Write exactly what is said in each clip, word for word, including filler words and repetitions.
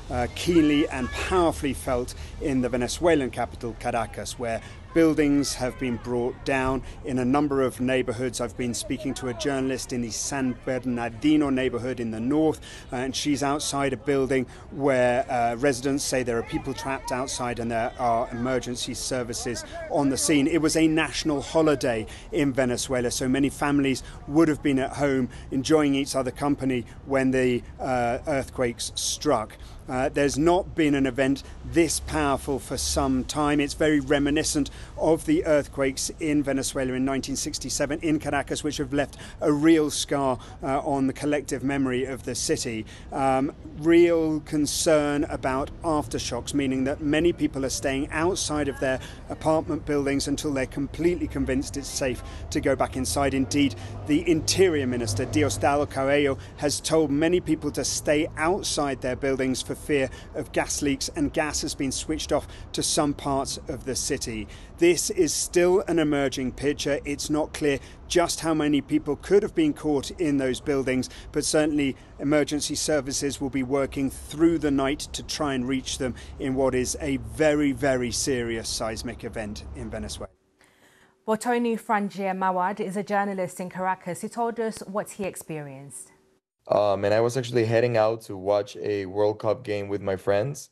uh, keenly and powerfully felt in the Venezuelan capital, Caracas, where buildings have been brought down in a number of neighborhoods. I've been speaking to a journalist in the San Bernardino neighborhood in the north, uh, and she's outside a building where uh, residents say there are people trapped outside and there are emergency services on the scene. It was a national holiday in Venezuela, so many families would have been at home enjoying each other company when the uh, earthquakes struck. Uh, there's not been an event this powerful for some time. It's very reminiscent of the earthquakes in Venezuela in nineteen sixty-seven in Caracas, which have left a real scar uh, on the collective memory of the city. Um, real concern about aftershocks, meaning that many people are staying outside of their apartment buildings until they're completely convinced it's safe to go back inside. Indeed, the Interior Minister, Diosdado Cabello, has told many people to stay outside their buildings for fear of gas leaks, and gas has been switched off to some parts of the city. This is still an emerging picture. It's not clear just how many people could have been caught in those buildings, but certainly emergency services will be working through the night to try and reach them in what is a very, very serious seismic event in Venezuela. Well, Tony Frangier Mawad is a journalist in Caracas. He told us what he experienced. Um, and I was actually heading out to watch a World Cup game with my friends.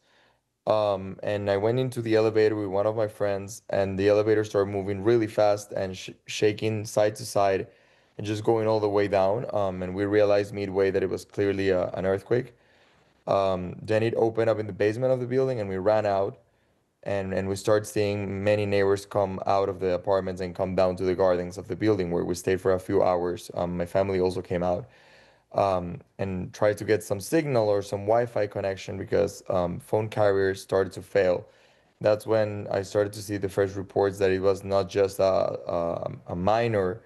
Um, and I went into the elevator with one of my friends, and the elevator started moving really fast and sh shaking side to side and just going all the way down. Um, and we realized midway that it was clearly a, an earthquake. Um, then it opened up in the basement of the building, and we ran out, and, and we started seeing many neighbors come out of the apartments and come down to the gardens of the building, where we stayed for a few hours. Um, my family also came out. Um, and try to get some signal or some Wi-Fi connection, because um, phone carriers started to fail. That's when I started to see the first reports that it was not just a, a, a minor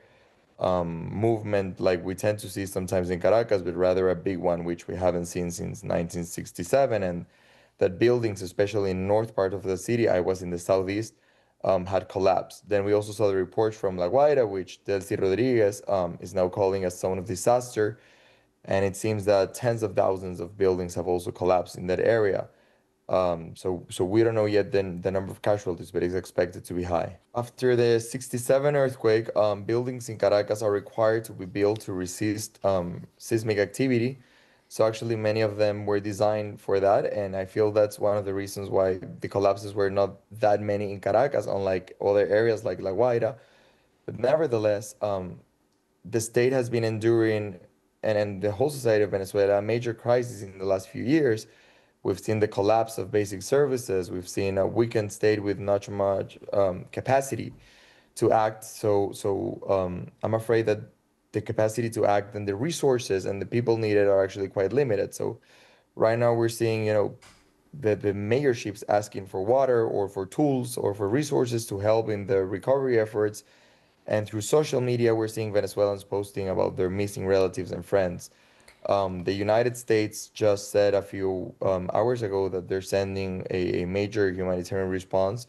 um, movement like we tend to see sometimes in Caracas, but rather a big one, which we haven't seen since nineteen sixty-seven, and that buildings, especially in the north part of the city, I was in the southeast, um, had collapsed. Then we also saw the reports from La Guaira, which Delcy Rodriguez um, is now calling a zone of disaster. And it seems that tens of thousands of buildings have also collapsed in that area. Um, so, so we don't know yet the, the number of casualties, but it's expected to be high. After the sixty-seven earthquake, um, buildings in Caracas are required to be built to resist um, seismic activity. So actually many of them were designed for that. And I feel that's one of the reasons why the collapses were not that many in Caracas, unlike other areas like La Guaira. But nevertheless, um, the state has been enduring, and, and the whole society of Venezuela, a major crisis in the last few years. We've seen the collapse of basic services. We've seen a weakened state with not much um, capacity to act. So, so um, I'm afraid that the capacity to act and the resources and the people needed are actually quite limited. So right now we're seeing, you know, the, the mayorships asking for water or for tools or for resources to help in the recovery efforts. And through social media, we're seeing Venezuelans posting about their missing relatives and friends. Um, the United States just said a few um, hours ago that they're sending a, a major humanitarian response.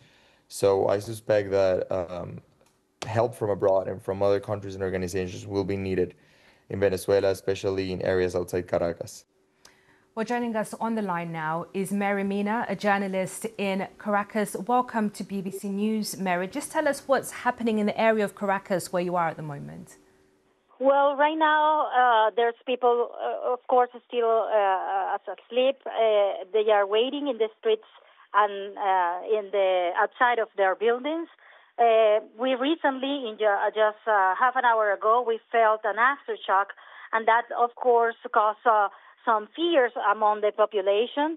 So I suspect that um, help from abroad and from other countries and organizations will be needed in Venezuela, especially in areas outside Caracas. Well, joining us on the line now is Mary Mina, a journalist in Caracas. Welcome to B B C News, Mary. Just tell us what's happening in the area of Caracas where you are at the moment. Well, right now, uh, there's people, uh, of course, still uh, asleep. Uh, they are waiting in the streets and uh, in the outside of their buildings. Uh, we recently, in ju just uh, half an hour ago, we felt an aftershock, and that, of course, caused uh, some fears among the population.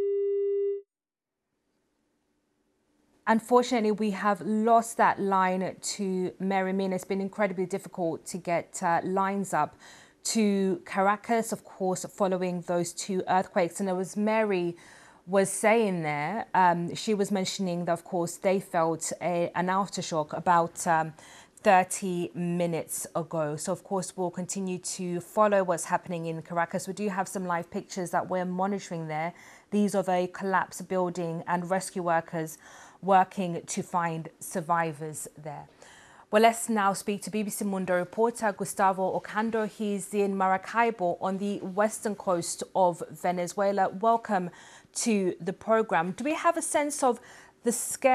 Unfortunately, we have lost that line to Mary Mina. It's been incredibly difficult to get uh, lines up to Caracas, of course, following those two earthquakes. And as Mary was saying there, um, she was mentioning that, of course, they felt a, an aftershock about um, thirty minutes ago. So, of course, we'll continue to follow what's happening in Caracas. We do have some live pictures that we're monitoring there. These are the collapsed building and rescue workers working to find survivors there. Well, let's now speak to B B C Mundo reporter Gustavo Ocando. He's in Maracaibo on the western coast of Venezuela. Welcome to the program. Do we have a sense of the scale